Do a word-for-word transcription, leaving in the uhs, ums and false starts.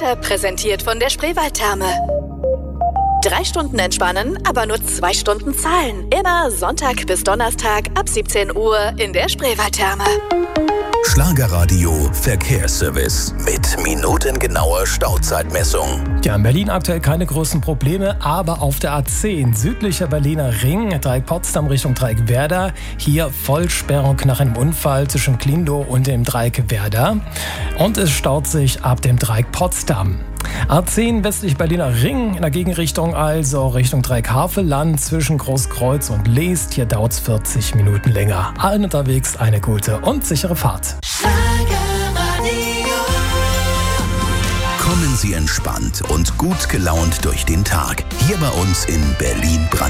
Wetter präsentiert von der Spreewaldtherme. Drei Stunden entspannen, aber nur zwei Stunden zahlen. Immer Sonntag bis Donnerstag ab siebzehn Uhr in der Spreewaldtherme. Schlagerradio Verkehrsservice mit minutengenauer Stauzeitmessung. Ja, in Berlin aktuell keine großen Probleme, aber auf der A zehn, südlicher Berliner Ring, Dreieck Potsdam Richtung Dreieck Werder. Hier Vollsperrung nach einem Unfall zwischen Klindow und dem Dreieck Werder. Und es staut sich ab dem Dreieck Potsdam. A zehn westlich Berliner Ring in der Gegenrichtung, also Richtung Dreieck Havelland zwischen Großkreuz und Leest. Hier dauert es vierzig Minuten länger. Allen unterwegs eine gute und sichere Fahrt. Kommen Sie entspannt und gut gelaunt durch den Tag. Hier bei uns in Berlin-Brandenburg.